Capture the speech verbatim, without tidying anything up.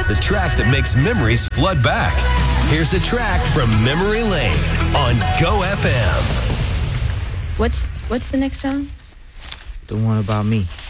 the track that makes memories flood back. Here's a track from Memory Lane on Go F M. What's what's the next song? The one about me.